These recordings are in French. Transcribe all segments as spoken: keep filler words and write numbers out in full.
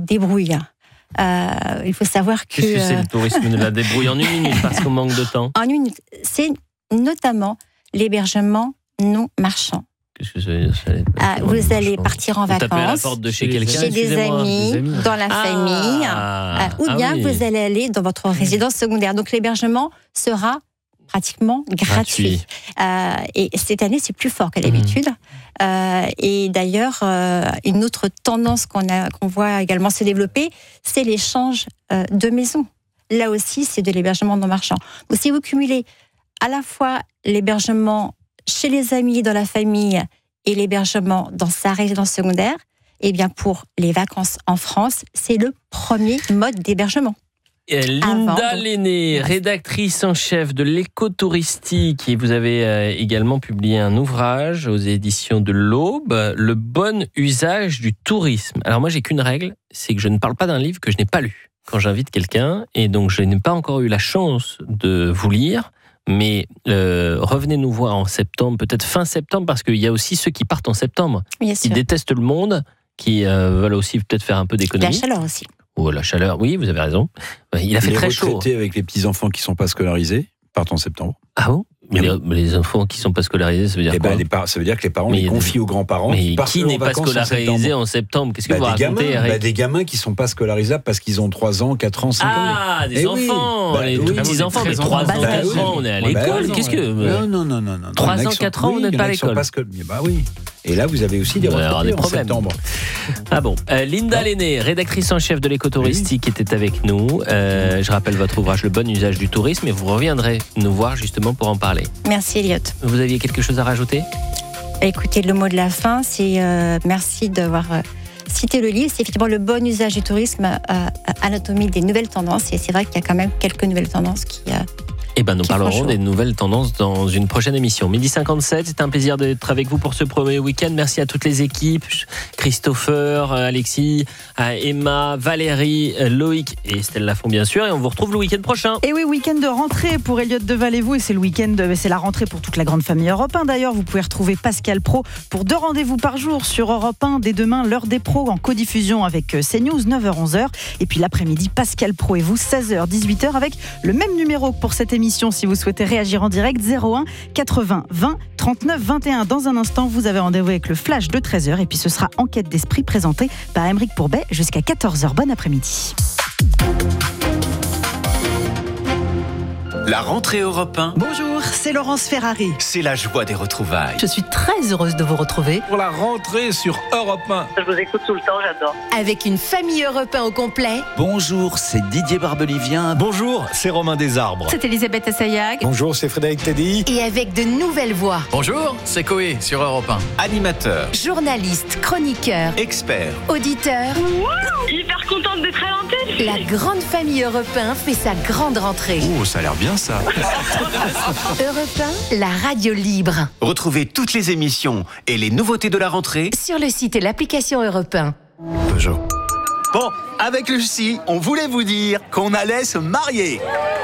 débrouille. Euh, il faut savoir que... Qu'est-ce que c'est euh, le tourisme de la débrouille en une minute parce qu'on manque de temps? En une minute, c'est notamment l'hébergement non marchand. Qu'est-ce que ça veut dire, ça, Ah, vous allez partir en Vous tapez à la vacances, porte de chez chez quelqu'un, chez des excusez-moi. amis, des amis. dans la Ah, famille, euh, ou ah bien oui. vous allez aller dans votre résidence secondaire. Donc l'hébergement sera pratiquement gratuit. Gratuit. Euh, et cette année, c'est plus fort qu'à l'habitude. Mmh. Euh, et d'ailleurs, euh, une autre tendance qu'on a, qu'on voit également se développer, c'est l'échange euh, de maisons. Là aussi, c'est de l'hébergement non marchand. Donc si vous cumulez à la fois l'hébergement chez les amis, dans la famille, et l'hébergement dans sa résidence secondaire, eh bien pour les vacances en France, c'est le premier mode d'hébergement. Linda Avant, donc. Lenné, rédactrice en chef de l'éco-touristique, et vous avez euh, également publié un ouvrage aux éditions de l'Aube, Le bon usage du tourisme. Alors moi j'ai qu'une règle, c'est que je ne parle pas d'un livre que je n'ai pas lu quand j'invite quelqu'un, et donc je n'ai pas encore eu la chance de vous lire. Mais euh, revenez nous voir en septembre, peut-être fin septembre, parce qu'il y a aussi ceux qui partent en septembre, Bien qui sûr. détestent le monde, qui euh, veulent aussi peut-être faire un peu La d'économie. chaleur aussi. Oh, la chaleur, oui, vous avez raison. Il a fait les très chaud. retraités avec les petits-enfants qui ne sont pas scolarisés partent en septembre. Ah bon? Mais les, mais les enfants qui ne sont pas scolarisés, ça veut dire Eh quoi? ben, les par- ça veut dire que les parents Mais les confient aux grands-parents. Mais partent qui eux en n'est pas vacances en scolarisé septembre. en septembre? Qu'est-ce que Bah, vous des, racontez, gamins, Eric? bah, des gamins qui ne sont pas scolarisables parce qu'ils ont trois ans, quatre ans, cinq ans. Ah, des Eh oui. enfants, Bah, les oui. tout petits enfants, mais Bah, trois ans, bah, quatre oui. ans, on est à Bah, l'école. oui. Qu'est-ce que... Non, non, non, non, non. Trois Il y en a ans, qui sont- quatre ans, oui, vous n'êtes il y en pas a à qui sont l'école. scol- Bah oui. Et là, vous avez aussi des Il va y avoir retraités des en problèmes. septembre. Ah bon, euh, Linda Lenné, rédactrice en chef de l'éco-touristique, était avec nous. Euh, je rappelle votre ouvrage Le bon usage du tourisme, et vous reviendrez nous voir justement pour en parler. Merci Elliot. Vous aviez quelque chose à rajouter? Écoutez, le mot de la fin, c'est euh, merci d'avoir euh, cité le livre. C'est effectivement le bon usage du tourisme, euh, anatomie des nouvelles tendances. Et c'est vrai qu'il y a quand même quelques nouvelles tendances qui... Euh, Eh ben, nous Qui parlerons font chaud. des nouvelles tendances dans une prochaine émission. midi cinquante-sept, c'est un plaisir d'être avec vous pour ce premier week-end. Merci à toutes les équipes, Christopher, Alexis, Emma, Valérie, Loïc et Estelle Lafont, bien sûr. Et on vous retrouve le week-end prochain. Et oui, week-end de rentrée pour Elliott Deval et vous. Et c'est le week-end, c'est la rentrée pour toute la grande famille Europe un. D'ailleurs, vous pouvez retrouver Pascal Pro pour deux rendez-vous par jour sur Europe un. Dès demain, l'heure des pros en codiffusion avec CNews, neuf heures onze heures. Et puis l'après-midi, Pascal Pro et vous, seize heures dix-huit heures, avec le même numéro que pour cette émission. Si vous souhaitez réagir en direct, zéro un quatre-vingts vingt trente-neuf vingt et un. Dans un instant, vous avez rendez-vous avec le flash de treize heures. Et puis ce sera Enquête d'esprit présentée par Aymeric Pourbet jusqu'à quatorze heures. Bon après-midi. La rentrée Europe un, Bonjour, c'est Laurence Ferrari. c'est la joie des retrouvailles. Je suis très heureuse de vous retrouver Pour la rentrée sur Europe un. Je vous écoute tout le temps, j'adore. avec une famille Europe un au complet. Bonjour, c'est Didier Barbelivien. Bonjour, c'est Romain Desarbres. C'est Elisabeth Assayag. Bonjour, c'est Frédéric Teddy. Et avec de nouvelles voix. Bonjour, c'est Coé sur Europe un. Animateur, Journalistes, chroniqueurs, expert, auditeurs. Hyper contente d'être à l'antenne. La grande famille Europe un fait sa grande rentrée. Oh, ça a l'air bien ça. Europe un, la radio libre. retrouvez toutes les émissions et les nouveautés de la rentrée. Sur le site et l'application Europe un. Peugeot. Bon, avec Lucie, on voulait vous dire qu'on allait se marier.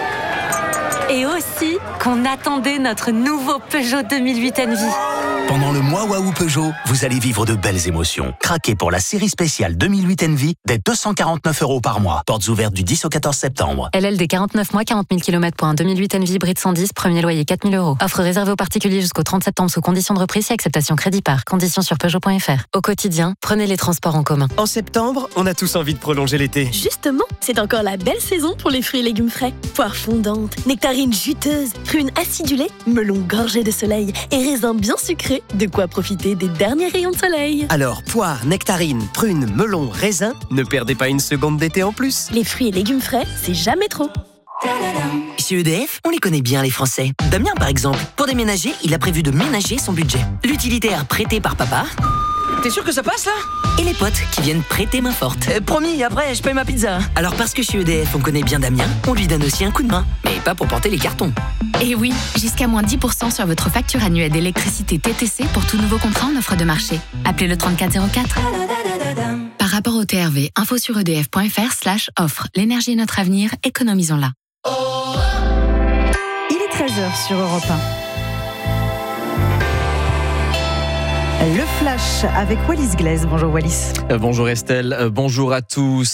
Et aussi qu'on attendait notre nouveau Peugeot deux mille huit Envy. Pendant le mois Waouh Peugeot, vous allez vivre de belles émotions. Craquez pour la série spéciale deux mille huit Envy dès deux cent quarante-neuf euros par mois. Portes ouvertes du dix au quatorze septembre. L L D quarante-neuf mois, quarante mille kilomètres pour un deux mille huit Envy hybride cent dix, premier loyer quatre mille euros. Offre réservée aux particuliers jusqu'au trente septembre sous condition de reprise et acceptation crédit par. Conditions sur Peugeot point F R. Au quotidien, prenez les transports en commun. En septembre, on a tous envie de prolonger l'été. Justement, c'est encore la belle saison pour les fruits et légumes frais. Poires fondantes, nectarines juteuses, prunes acidulées, melons gorgés de soleil et raisins bien sucrés, de quoi profiter des derniers rayons de soleil. Alors, poires, nectarines, prunes, melons, raisins, ne perdez pas une seconde d'été en plus. Les fruits et légumes frais, c'est jamais trop. Chez E D F, on les connaît bien les Français. Damien par exemple, pour déménager, il a prévu de ménager son budget. L'utilitaire prêté par papa. T'es sûr que ça passe là? Et les potes qui viennent prêter main forte. Euh, promis, après je paye ma pizza. Alors parce que chez E D F on connaît bien Damien, on lui donne aussi un coup de main. Mais pas pour porter les cartons. Et oui, jusqu'à moins dix pour cent sur votre facture annuelle d'électricité T T C pour tout nouveau contrat en offre de marché. Appelez le trente-quatre zéro quatre. Par rapport au T R V, info sur edf.fr slash offre. L'énergie est notre avenir, économisons-la. Il est treize heures sur Europe un. Le flash avec Wallis Glaise. Bonjour Wallis. Euh, bonjour Estelle, euh, bonjour à tous.